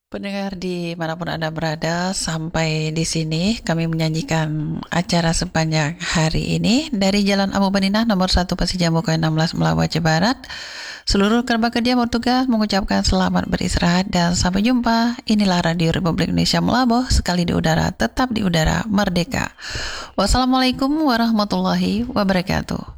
Pendengar dimanapun Anda berada, sampai di sini kami menyajikan acara sepanjang hari ini dari Jalan Amu Baninah nomor 1 Pasijambuka 16 Melabu Aceh Barat. Seluruh kerabat kerja bertugas mengucapkan selamat beristirahat dan sampai jumpa. Inilah Radio Republik Indonesia Melabu, sekali di udara, tetap di udara, merdeka. Wassalamualaikum warahmatullahi wabarakatuh.